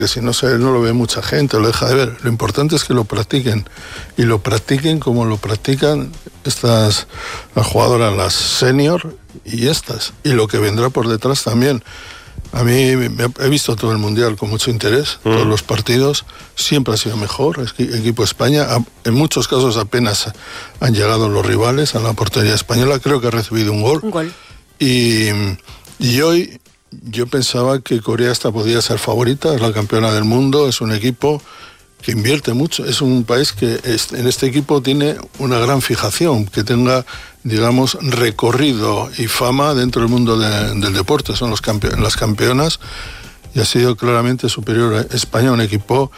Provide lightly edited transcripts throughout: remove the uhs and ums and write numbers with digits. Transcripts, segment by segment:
que si no no lo ve mucha gente, lo deja de ver. Lo importante es que lo practiquen, y lo practiquen como lo practican las jugadoras, las senior y y lo que vendrá por detrás también. A mí he visto todo el Mundial con mucho interés, todos los partidos, siempre ha sido mejor equipo España. En muchos casos apenas han llegado los rivales a la portería española, creo que ha recibido un gol. Y hoy yo pensaba que Corea podía ser favorita, es la campeona del mundo, es un equipo que invierte mucho, es un país que en este equipo tiene una gran fijación, que tenga, digamos, recorrido y fama dentro del mundo del deporte. Son las campeonas, y ha sido claramente superior a España, un equipo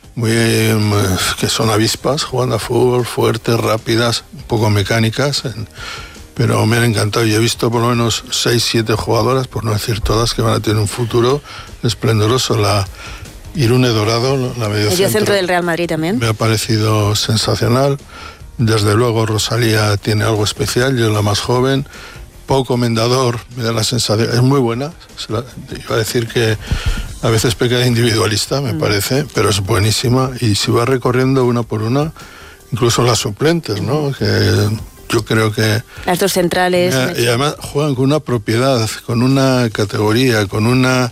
que son avispas, jugando a fútbol, fuertes, rápidas, un poco mecánicas, pero me han encantado. Y he visto por lo menos 6-7 jugadoras, por no decir todas, que van a tener un futuro esplendoroso. La Irune Dorado, la mediocentro del Real Madrid también. Me ha parecido sensacional. Desde luego Rosalía tiene algo especial, yo es la más joven. Pau Comendador, me da la sensación, es muy buena. Iba a decir que a veces peca de individualista, me parece, pero es buenísima. Y si va recorriendo una por una, incluso las suplentes, ¿no? Que yo creo que las dos centrales. Y además juegan con una propiedad, con una categoría, con una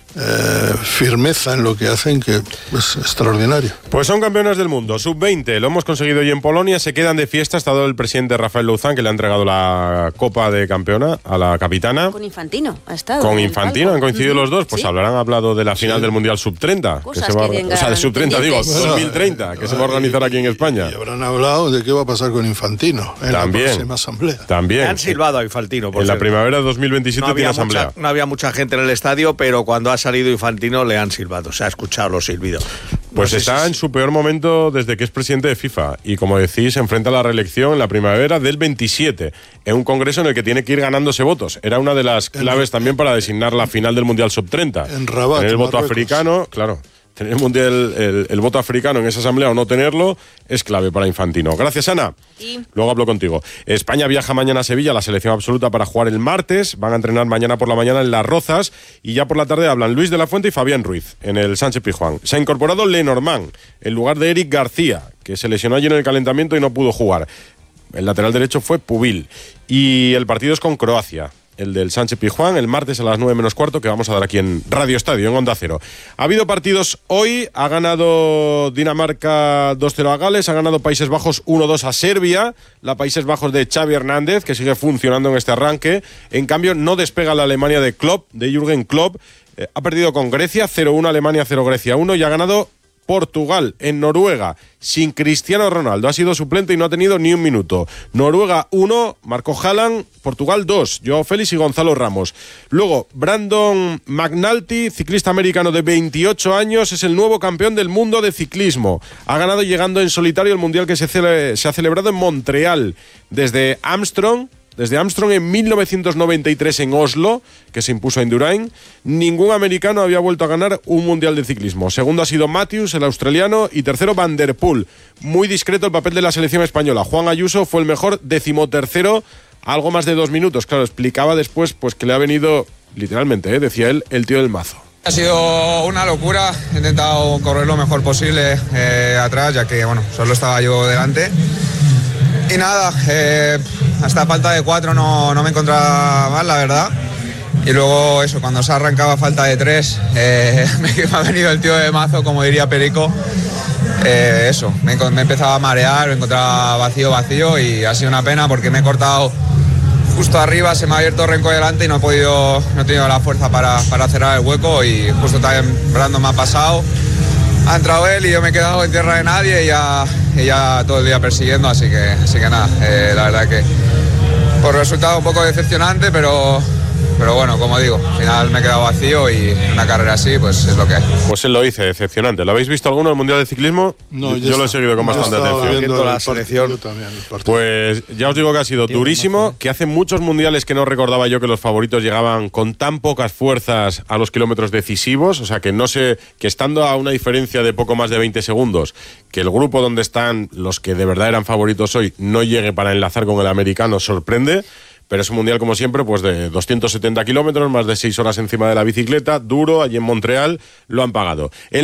firmeza en lo que hacen, que es extraordinario. Pues son campeonas del mundo, sub-20, lo hemos conseguido hoy en Polonia, se quedan de fiesta, ha estado el presidente Rafael Louzán, que le ha entregado la Copa de Campeona a la capitana. Con Infantino ha estado. Con Infantino, han coincidido los dos, pues ¿sí? Habrán hablado de la final del Mundial sub-30, que se va, o sea, de sub-30 digo, 2030, que se va a organizar aquí en España. Y habrán hablado de qué va a pasar con Infantino en la próxima asamblea. También. Le han silbado a Infantino. En la primavera de 2027 tiene asamblea. No había mucha gente en el estadio, pero cuando ha salido Infantino le han silbado, se ha escuchado los silbidos. Pues está en su peor momento desde que es presidente de FIFA, y como decís, se enfrenta a la reelección en la primavera del 27, en un congreso en el que tiene que ir ganándose votos. Era una de las claves también para designar la final del Mundial Sub-30. En Rabat, tener el voto africano, claro. Tener el voto africano en esa asamblea o no tenerlo es clave para Infantino. Gracias, Ana. Sí. Luego hablo contigo. España viaja mañana a Sevilla, la selección absoluta, para jugar el martes. Van a entrenar mañana por la mañana en Las Rozas, y ya por la tarde hablan Luis de la Fuente y Fabián Ruiz en el Sánchez-Pizjuán. Se ha incorporado Lenormand en lugar de Eric García, que se lesionó ayer en el calentamiento y no pudo jugar. El lateral derecho fue Pubil. Y el partido es con Croacia, el del Sánchez-Pizjuán, el martes a las 9 menos cuarto, que vamos a dar aquí en Radio Estadio, en Onda Cero. Ha habido partidos hoy, ha ganado Dinamarca 2-0 a Gales, ha ganado Países Bajos 1-2 a Serbia, la Países Bajos de Xavi Hernández, que sigue funcionando en este arranque. En cambio, no despega la Alemania de Klopp, de Jürgen Klopp. Ha perdido con Grecia, 0-1 Alemania, 0 Grecia 1, y ha ganado Portugal en Noruega sin Cristiano Ronaldo. Ha sido suplente y no ha tenido ni un minuto. Noruega 1, marcó Haaland. Portugal 2, Joao Félix y Gonzalo Ramos. Luego, Brandon McNulty, ciclista americano de 28 años, es el nuevo campeón del mundo de ciclismo. Ha ganado llegando en solitario el mundial que se ha celebrado en Montreal. Desde Armstrong en 1993 en Oslo, que se impuso a Indurain, ningún americano había vuelto a ganar un mundial de ciclismo. Segundo ha sido Matthews, el australiano, y tercero Van der Poel. Muy discreto el papel de la selección española. Juan Ayuso fue el mejor, 13º, algo más de 2 minutos. Claro, explicaba después pues que le ha venido, literalmente, decía él, el tío del mazo. Ha sido una locura, he intentado correr lo mejor posible atrás, ya que bueno, solo estaba yo delante. Y nada, hasta falta de 4 no me encontraba mal, la verdad. Y luego eso, cuando se arrancaba falta de 3, me ha venido el tío de mazo, como diría Perico. Me empezaba a marear, me encontraba vacío, y ha sido una pena porque me he cortado justo arriba, se me ha abierto Renko delante y no he tenido la fuerza para cerrar el hueco, y justo también Brandon me ha pasado. Ha entrado él y yo me he quedado en tierra de nadie y ya todo el día persiguiendo, así que nada, la verdad que por resultado un poco decepcionante, pero bueno, como digo, al final me he quedado vacío, y una carrera así pues es lo que es. Pues él lo dice, decepcionante. ¿Lo habéis visto alguno en el Mundial de Ciclismo? No, yo lo he seguido con bastante atención. La selección. Pues ya os digo que ha sido durísimo, que hace muchos mundiales que no recordaba yo que los favoritos llegaban con tan pocas fuerzas a los kilómetros decisivos, o sea que no sé, que estando a una diferencia de poco más de 20 segundos, que el grupo donde están los que de verdad eran favoritos hoy no llegue para enlazar con el americano, sorprende. Pero es un mundial, como siempre, pues de 270 kilómetros, más de 6 horas encima de la bicicleta, duro, allí en Montreal, lo han pagado.